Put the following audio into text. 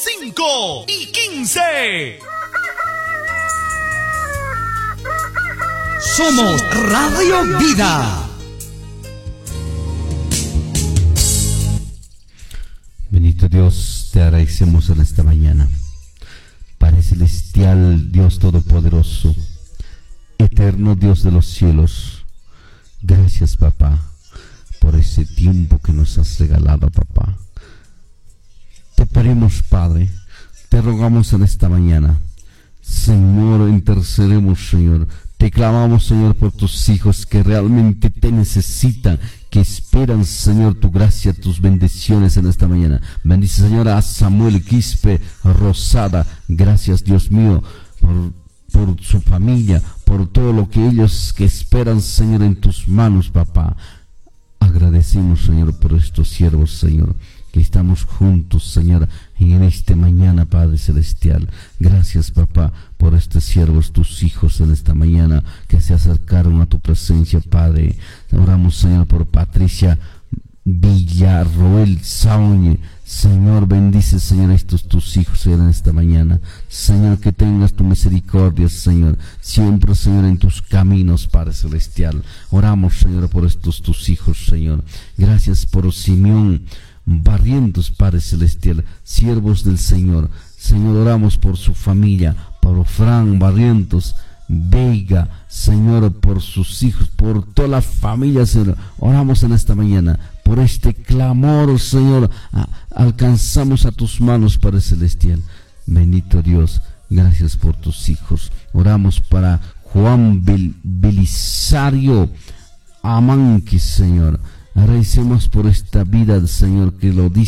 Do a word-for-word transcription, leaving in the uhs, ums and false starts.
cinco y quince. Somos Radio Vida. Bendito Dios, te agradecemos en esta mañana. Padre celestial, Dios todopoderoso, eterno Dios de los cielos, gracias, papá, por ese tiempo que nos has regalado, papá. Te pedimos, Padre, te rogamos en esta mañana, Señor, intercedemos, Señor, te clamamos, Señor, por tus hijos que realmente te necesitan, que esperan, Señor, tu gracia, tus bendiciones en esta mañana. Bendice, Señor, a Samuel Quispe Rosada. Gracias, Dios mío, por, por su familia, por todo lo que ellos que esperan, Señor, en tus manos, papá. Agradecemos, Señor, por estos siervos, Señor, que estamos juntos, Señor, en esta mañana, Padre celestial. Gracias, papá, por estos siervos, tus hijos, en esta mañana, que se acercaron a tu presencia, Padre. Oramos, Señor, por Patricia Villarroel Saoñe. Señor, bendice, Señor, a estos tus hijos, Señor, en esta mañana. Señor, que tengas tu misericordia, Señor, siempre, Señor, en tus caminos, Padre celestial. Oramos, Señor, por estos tus hijos, Señor. Gracias por Simeón Barrientos, Padre celestial, siervos del Señor. Señor, oramos por su familia, por Fran Barrientos Veiga, Señor, por sus hijos, por toda la familia, Señor. Oramos en esta mañana por este clamor, Señor. A, alcanzamos a tus manos, Padre celestial. Bendito Dios, gracias por tus hijos. Oramos para Juan Bel, Belisario Amanqui, Señor. Agradecemos por esta vida, Señor, que lo dice